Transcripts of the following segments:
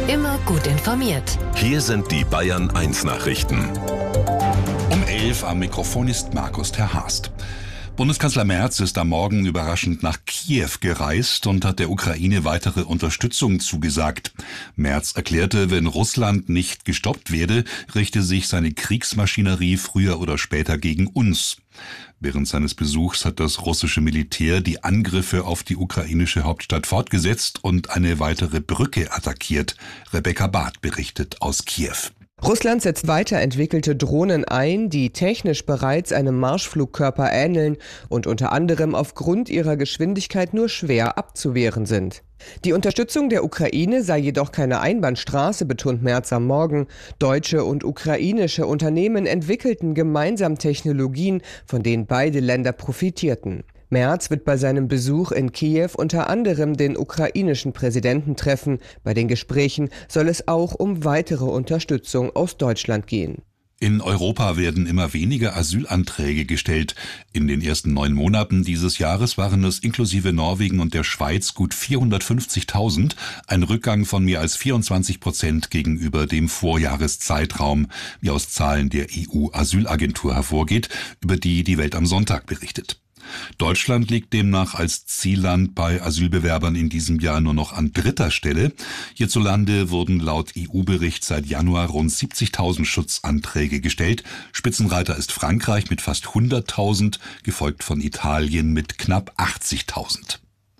Immer gut informiert. Hier sind die Bayern 1 Nachrichten. Um 11 am Mikrofon ist Markus Terhast. Bundeskanzler Merz ist am Morgen überraschend nach Kiew gereist und hat der Ukraine weitere Unterstützung zugesagt. Merz erklärte, wenn Russland nicht gestoppt werde, richte sich seine Kriegsmaschinerie früher oder später gegen uns. Während seines Besuchs hat das russische Militär die Angriffe auf die ukrainische Hauptstadt fortgesetzt und eine weitere Brücke attackiert. Rebecca Barth berichtet aus Kiew. Russland setzt weiterentwickelte Drohnen ein, die technisch bereits einem Marschflugkörper ähneln und unter anderem aufgrund ihrer Geschwindigkeit nur schwer abzuwehren sind. Die Unterstützung der Ukraine sei jedoch keine Einbahnstraße, betont Merz am Morgen. Deutsche und ukrainische Unternehmen entwickelten gemeinsam Technologien, von denen beide Länder profitierten. Merz wird bei seinem Besuch in Kiew unter anderem den ukrainischen Präsidenten treffen. Bei den Gesprächen soll es auch um weitere Unterstützung aus Deutschland gehen. In Europa werden immer weniger Asylanträge gestellt. In den ersten 9 Monaten dieses Jahres waren es inklusive Norwegen und der Schweiz gut 450.000, ein Rückgang von mehr als 24% gegenüber dem Vorjahreszeitraum, wie aus Zahlen der EU-Asylagentur hervorgeht, über die die Welt am Sonntag berichtet. Deutschland liegt demnach als Zielland bei Asylbewerbern in diesem Jahr nur noch an 3. Stelle. Hierzulande wurden laut EU-Bericht seit Januar rund 70.000 Schutzanträge gestellt. Spitzenreiter ist Frankreich mit fast 100.000, gefolgt von Italien mit knapp 80.000.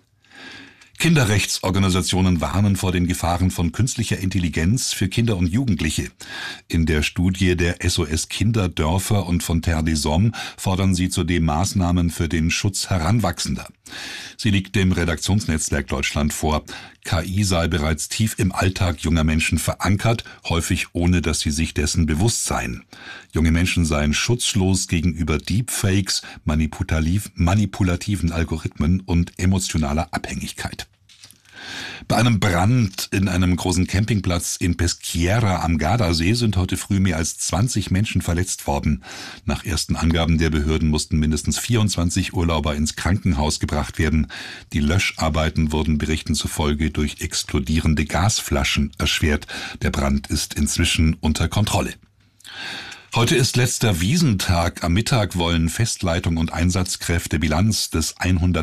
Kinderrechtsorganisationen warnen vor den Gefahren von künstlicher Intelligenz für Kinder und Jugendliche. In der Studie der SOS Kinderdörfer und von Terre des Hommes fordern sie zudem Maßnahmen für den Schutz Heranwachsender. Sie liegt dem Redaktionsnetzwerk Deutschland vor. KI sei bereits tief im Alltag junger Menschen verankert, häufig ohne dass sie sich dessen bewusst seien. Junge Menschen seien schutzlos gegenüber Deepfakes, manipulativen Algorithmen und emotionaler Abhängigkeit. Bei einem Brand in einem großen Campingplatz in Peschiera am Gardasee sind heute früh mehr als 20 Menschen verletzt worden. Nach ersten Angaben der Behörden mussten mindestens 24 Urlauber ins Krankenhaus gebracht werden. Die Löscharbeiten wurden Berichten zufolge durch explodierende Gasflaschen erschwert. Der Brand ist inzwischen unter Kontrolle. Heute ist letzter Wiesntag. Am Mittag wollen Festleitung und Einsatzkräfte Bilanz des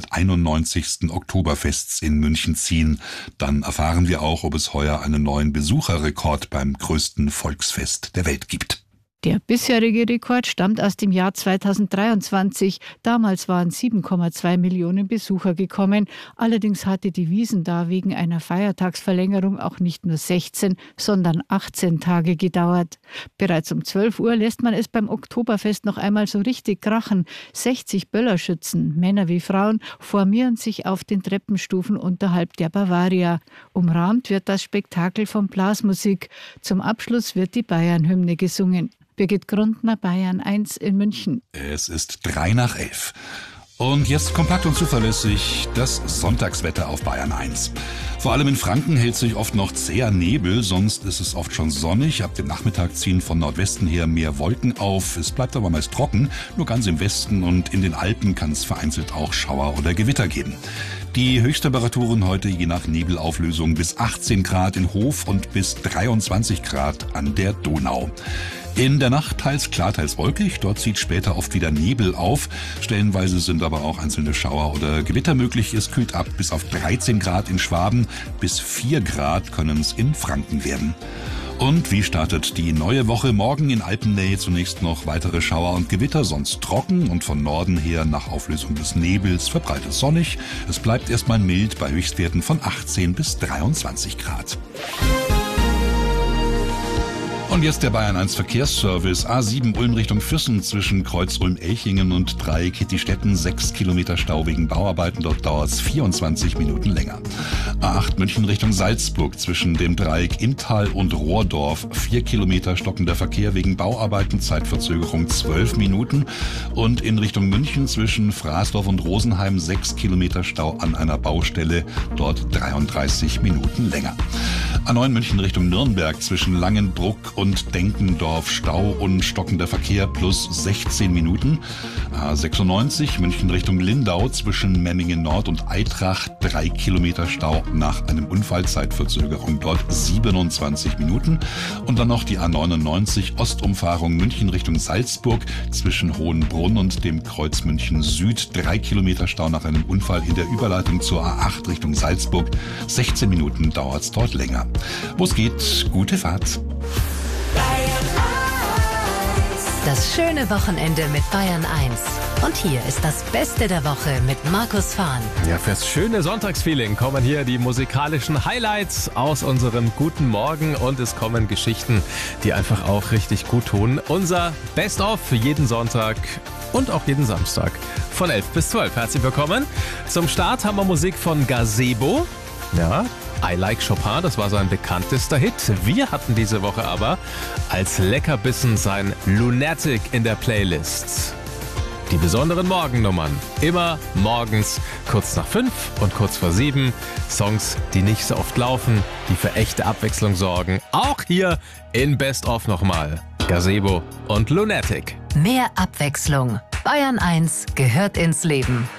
191. Oktoberfests in München ziehen. Dann erfahren wir auch, ob es heuer einen neuen Besucherrekord beim größten Volksfest der Welt gibt. Der bisherige Rekord stammt aus dem Jahr 2023. Damals waren 7,2 Millionen Besucher gekommen. Allerdings hatte die Wiesn da wegen einer Feiertagsverlängerung auch nicht nur 16, sondern 18 Tage gedauert. Bereits um 12 Uhr lässt man es beim Oktoberfest noch einmal so richtig krachen. 60 Böllerschützen, Männer wie Frauen, formieren sich auf den Treppenstufen unterhalb der Bavaria. Umrahmt wird das Spektakel von Blasmusik. Zum Abschluss wird die Bayern-Hymne gesungen. Birgit Grundner, Bayern 1 in München. Es ist 11:03. Und jetzt kompakt und zuverlässig das Sonntagswetter auf Bayern 1. Vor allem in Franken hält sich oft noch zäher Nebel, sonst ist es oft schon sonnig. Ab dem Nachmittag ziehen von Nordwesten her mehr Wolken auf. Es bleibt aber meist trocken, nur ganz im Westen und in den Alpen kann es vereinzelt auch Schauer oder Gewitter geben. Die Höchsttemperaturen heute je nach Nebelauflösung bis 18 Grad in Hof und bis 23 Grad an der Donau. In der Nacht teils klar, teils wolkig. Dort zieht später oft wieder Nebel auf. Stellenweise sind aber auch einzelne Schauer oder Gewitter möglich. Es kühlt ab bis auf 13 Grad in Schwaben. Bis 4 Grad können es in Franken werden. Und wie startet die neue Woche? Morgen in Alpennähe zunächst noch weitere Schauer und Gewitter, sonst trocken und von Norden her nach Auflösung des Nebels verbreitet sonnig. Es bleibt erstmal mild bei Höchstwerten von 18 bis 23 Grad. Und jetzt der Bayern 1 Verkehrsservice. A7 Ulm Richtung Füssen zwischen Kreuz Ulm-Elchingen und Dreieck Kittistetten 6 Kilometer Stau wegen Bauarbeiten. Dort dauert es 24 Minuten länger. A8 München Richtung Salzburg zwischen dem Dreieck Inntal und Rohrdorf 4 Kilometer stockender Verkehr wegen Bauarbeiten. Zeitverzögerung 12 Minuten. Und in Richtung München zwischen Fraßdorf und Rosenheim 6 Kilometer Stau an einer Baustelle. Dort 33 Minuten länger. A9 München Richtung Nürnberg zwischen Langenbruck und Denkendorf Stau und stockender Verkehr plus 16 Minuten. A96 München Richtung Lindau zwischen Memmingen Nord und Eitrach 3 Kilometer Stau nach einem Unfall, Zeitverzögerung dort 27 Minuten. Und dann noch die A99 Ostumfahrung München Richtung Salzburg zwischen Hohenbrunn und dem Kreuz München Süd 3 Kilometer Stau nach einem Unfall in der Überleitung zur A8 Richtung Salzburg. 16 Minuten dauert's dort länger. Wo es geht, gute Fahrt. Das schöne Wochenende mit Bayern 1. Und hier ist das Beste der Woche mit Markus Fahn. Ja, fürs schöne Sonntagsfeeling kommen hier die musikalischen Highlights aus unserem guten Morgen und es kommen Geschichten, die einfach auch richtig gut tun. Unser Best-of für jeden Sonntag und auch jeden Samstag von 11 bis 12. Herzlich willkommen. Zum Start haben wir Musik von Gazebo. Ja, I Like Chopin, das war sein bekanntester Hit. Wir hatten diese Woche aber als Leckerbissen sein Lunatic in der Playlist. Die besonderen Morgennummern. Immer morgens kurz nach 5 und kurz vor 7. Songs, die nicht so oft laufen, die für echte Abwechslung sorgen. Auch hier in Best of nochmal. Gazebo und Lunatic. Mehr Abwechslung. Bayern 1 gehört ins Leben.